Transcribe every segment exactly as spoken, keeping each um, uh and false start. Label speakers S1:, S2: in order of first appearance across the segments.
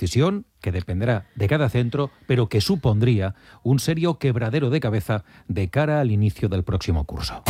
S1: decisión que dependerá de cada centro, pero que supondría un serio quebradero de cabeza de cara al inicio del próximo curso.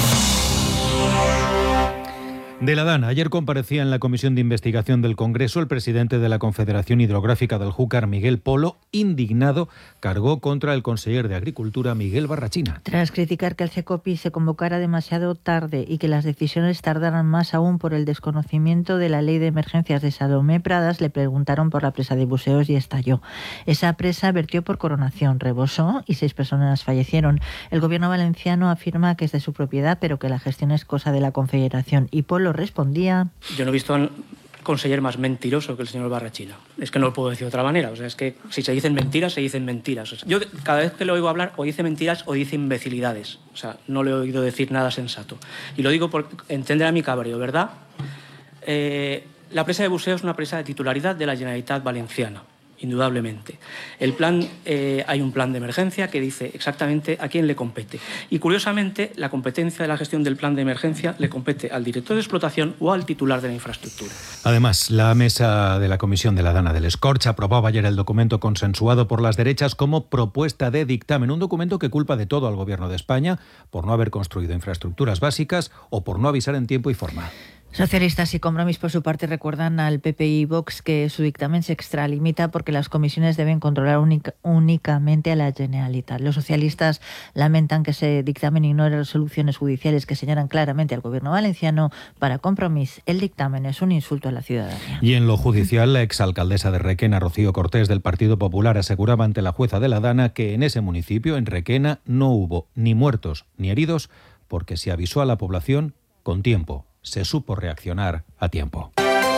S1: De la Dana, ayer comparecía en la Comisión de Investigación del Congreso el presidente de la Confederación Hidrográfica del Júcar, Miguel Polo, indignado, cargó contra el conseller de Agricultura, Miguel Barrachina.
S2: Tras criticar que el CECOPI se convocara demasiado tarde y que las decisiones tardaran más aún por el desconocimiento de la Ley de Emergencias de Salomé Pradas, le preguntaron por la presa de Buseos y estalló. Esa presa vertió por coronación, rebosó y seis personas fallecieron. El gobierno valenciano afirma que es de su propiedad, pero que la gestión es cosa de la Confederación. Y Polo respondía:
S3: yo no he visto al conseller más mentiroso que el señor Barrachina. Es que no lo puedo decir de otra manera. O sea, es que si se dicen mentiras, se dicen mentiras. O sea, yo cada vez que le oigo hablar, o dice mentiras o dice imbecilidades. O sea, no le he oído decir nada sensato. Y lo digo por entender a mi cabreo, ¿verdad? Eh, la presa de Buseos es una presa de titularidad de la Generalitat Valenciana, indudablemente. El plan, eh, hay un plan de emergencia que dice exactamente a quién le compete. Y curiosamente, la competencia de la gestión del plan de emergencia le compete al director de explotación o al titular de la infraestructura.
S1: Además, la mesa de la Comisión de la Dana del Escorch aprobaba ayer el documento consensuado por las derechas como propuesta de dictamen, un documento que culpa de todo al Gobierno de España por no haber construido infraestructuras básicas o por no avisar en tiempo y forma.
S2: Socialistas y Compromís, por su parte, recuerdan al P P y Vox que su dictamen se extralimita porque las comisiones deben controlar única, únicamente a la Generalitat. Los socialistas lamentan que ese dictamen ignore resoluciones judiciales que señalan claramente al Gobierno valenciano. Para Compromís, el dictamen es un insulto a la ciudadanía.
S1: Y en lo judicial, la exalcaldesa de Requena, Rocío Cortés, del Partido Popular, aseguraba ante la jueza de la Dana que en ese municipio, en Requena, no hubo ni muertos ni heridos porque se avisó a la población con tiempo. Se supo reaccionar a tiempo.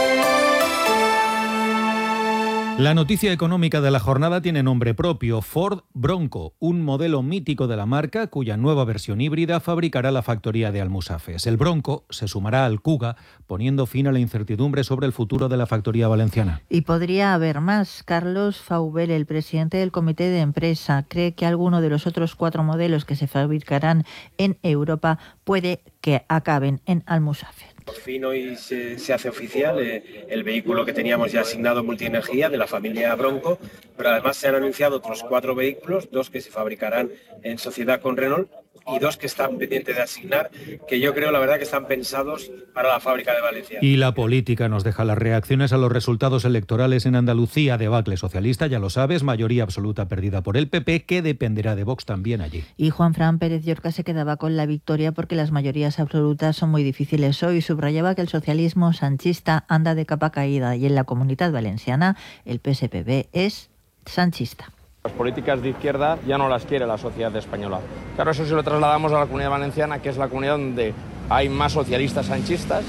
S1: La noticia económica de la jornada tiene nombre propio: Ford Bronco, un modelo mítico de la marca cuya nueva versión híbrida fabricará la factoría de Almusafes. El Bronco se sumará al Kuga, poniendo fin a la incertidumbre sobre el futuro de la factoría valenciana.
S2: Y podría haber más. Carlos Faubel, el presidente del comité de empresa, cree que alguno de los otros cuatro modelos que se fabricarán en Europa puede que acaben en Almusafes.
S4: Por fin hoy se, se hace oficial eh, el vehículo que teníamos ya asignado multienergía de la familia Bronco, pero además se han anunciado otros cuatro vehículos, dos que se fabricarán en sociedad con Renault y dos que están pendientes de asignar, que yo creo la verdad que están pensados para la fábrica de Valencia.
S1: Y la política nos deja las reacciones a los resultados electorales en Andalucía. Debacle socialista, ya lo sabes, mayoría absoluta perdida por el P P, que dependerá de Vox también allí.
S2: Y Juan Fran Pérez Llorca se quedaba con la victoria porque las mayorías absolutas son muy difíciles hoy. Subrayaba que el socialismo sanchista anda de capa caída y en la Comunitat Valenciana el P S P B es sanchista.
S5: Las políticas de izquierda ya no las quiere la sociedad española. Claro, eso si lo trasladamos a la Comunidad Valenciana, que es la comunidad donde hay más socialistas sanchistas,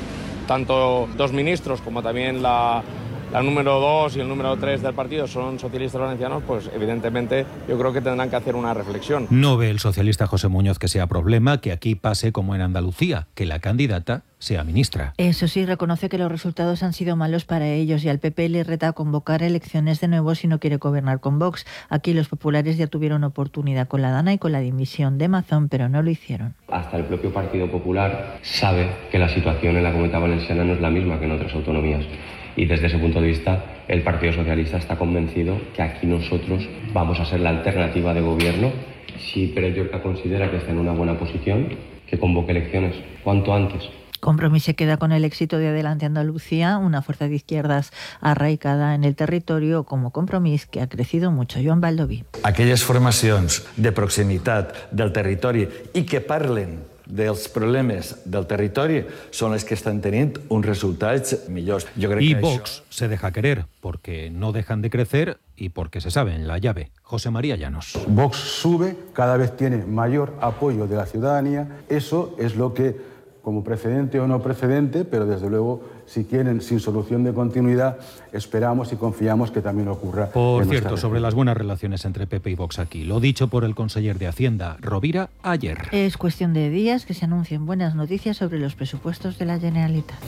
S5: tanto dos ministros como también la, la número dos y el número tres del partido son socialistas valencianos, pues evidentemente yo creo que tendrán que hacer una reflexión.
S1: No ve el socialista José Muñoz que sea problema que aquí pase como en Andalucía, que la candidata sea ministra.
S2: Eso sí, reconoce que los resultados han sido malos para ellos y al P P le reta a convocar elecciones de nuevo si no quiere gobernar con Vox. Aquí los populares ya tuvieron oportunidad con la Dana y con la dimisión de Mazón, pero no lo hicieron.
S6: Hasta el propio Partido Popular sabe que la situación en la Comunidad Valenciana no es la misma que en otras autonomías. Y desde ese punto de vista, el Partido Socialista está convencido que aquí nosotros vamos a ser la alternativa de gobierno. Si Pérez Llorca considera que está en una buena posición, que convoque elecciones cuanto antes.
S2: Compromís se queda con el éxito de Adelante Andalucía, una fuerza de izquierdas arraigada en el territorio como Compromís, que ha crecido mucho. Joan Baldoví.
S7: Aquelles formacions de proximitat del territori i que parlen dels problemes del territori són les que estan tenint uns resultats millors. Jo crec
S1: y
S7: que
S1: Vox
S7: això...
S1: se deja querer porque no dejan de crecer y porque se saben la llave. José María Llanos.
S8: Vox sube, cada vez tiene mayor apoyo de la ciudadanía. Eso es lo que, como precedente o no precedente, pero desde luego, si quieren, sin solución de continuidad, esperamos y confiamos que también ocurra.
S1: Por cierto, sobre las buenas relaciones entre P P y Vox aquí, lo dicho por el conseller de Hacienda, Rovira, ayer.
S2: Es cuestión de días que se anuncien buenas noticias sobre los presupuestos de la Generalitat.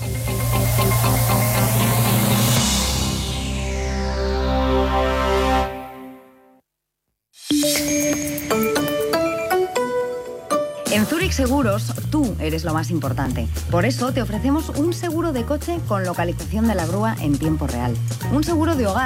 S9: En Zurich Seguros, tú eres lo más importante. Por eso te ofrecemos un seguro de coche con localización de la grúa en tiempo real. Un seguro de hogar